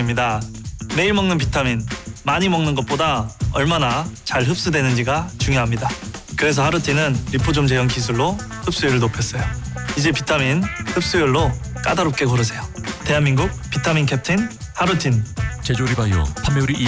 중요합니다. 매일 먹는 비타민, 많이 먹는 것보다 얼마나 잘 흡수되는지가 중요합니다. 그래서 하루티는 리포좀 제형 기술로 흡수율을 높였어요. 이제 비타민 흡수율로 까다롭게 고르세요. 대한민국 비타민 캡틴 하루틴. 제조리 바이오 판매율이